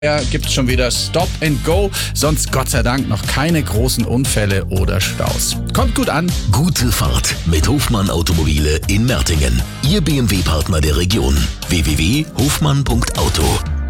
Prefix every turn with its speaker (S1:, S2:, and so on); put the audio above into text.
S1: Gibt es schon wieder Stop and Go, sonst Gott sei Dank noch keine großen Unfälle oder Staus. Kommt gut an.
S2: Gute Fahrt mit Hofmann Automobile in Mertingen. Ihr BMW-Partner der Region. www.hofmann.auto